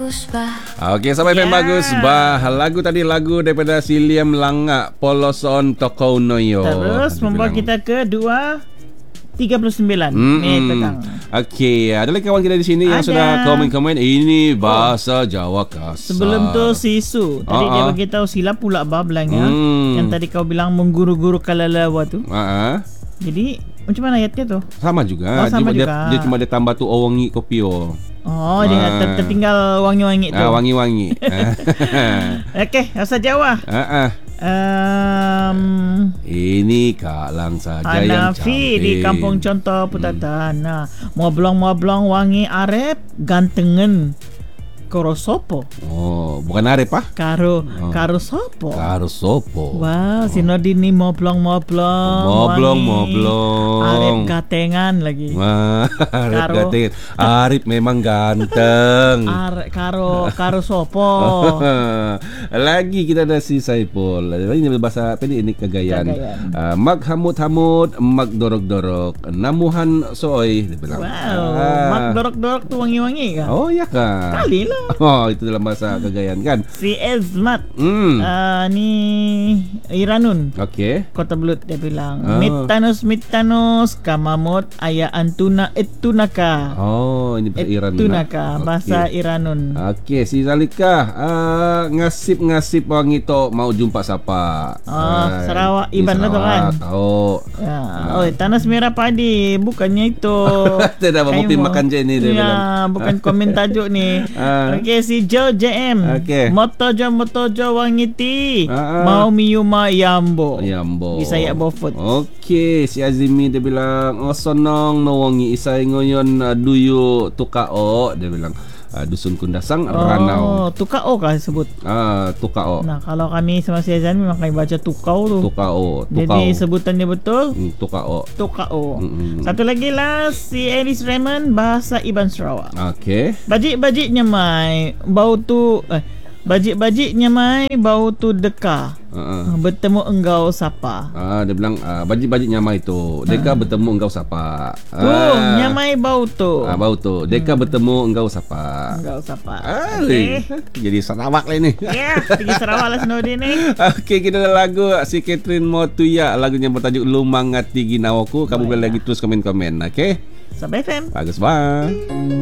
bagus bah. Okey, sampai FM bagus bah. Lagu tadi lagu daripada Siliam Langak, Poloson Tokau Noyo. Terus membawa kita ke 2:39 petang. Okey, ada lagi kawan kita di sini yang sudah komen-komen. Ini bahasa Jawa kasar. Sebelum tu Sisu tadi dia beritahu silap pula bablang ya. Yang tadi kau bilang mengguru-guru kalalawa tu. Jadi macam mana ayatnya tu? Sama juga. Dia cuma dia tambah tu wangi kopio. Dia tertinggal wangi-wangi tu. Wangi-wangi. Okey, bahasa Jawa. Ini Kak Lang saja yang cantik. Hanafi di Kampung Contoh Putatan. Moblong-moblong wangi arep gantengen karo sopo. Bukan arep Karo sopo. Karo sopo. Wow, sinodini moblong-moblong. Moblong-moblong. Arep gatengan lagi. Arep gatengan. Arep memang ganteng. Karo sopo. Lagi kita ada si Saipul. Ini bahasa apa ini kegayaan. Mag hamut-hamut, mag dorok-dorok, namuhan soy. Wow, mag dorok-dorok tu wangi-wangi kan? Oh ya kan. Kali lah. Itu dalam bahasa kegayaan kan. Si Ezmat ni Iranun. Okey. Kota Belut dia bilang Mitanus kamamot aya antuna etunaka. Ini bahasa Iranun. Etunaka bahasa Iranun. Okey, si Zalika ngasip-ngasip wangi to mau jumpa siapa. Sarawak Iban tu kan. Tahu. Tanas merah padi bukannya itu. Tidak mau makan je ni dia bilang. Bukan komen tajuk ni. Okey, si Jo JM. Motojo wangiti. Mau miyuma yambo. Bisa ya bofut. Okey, si Azimi dia bilang sonong no wangi isai ngoyon duyu tukao dia bilang. Dusun Kundasang Ranau. Tukao kah disebut? Tukao. Nah, kalau kami sama si Azan memang kami baca tukao tu. Tukao. Jadi sebutannya betul? Tukao. Satu lagi lah si Eris Raymond bahasa Iban Sarawak. Okey. Bajik-bajiknya mai bau tu bajik-bajiknya mai bau tu deka. Bertemu engkau sapa. Dia bilang bajik-bajik nyamai tu. Deka bertemu engkau sapa. Nyamai bau tu. Bau tu. Deka bertemu engkau sapa. Jadi Sarawak lah ni. Ya, pergi Sarawak lah Senodi ni. Okey, kita ada lagu si Catherine Motuya. Lagunya bertajuk Lumangati Ginawaku. Kamu boleh lagi terus komen-komen. Okey. Sampai FM. Bagus bang.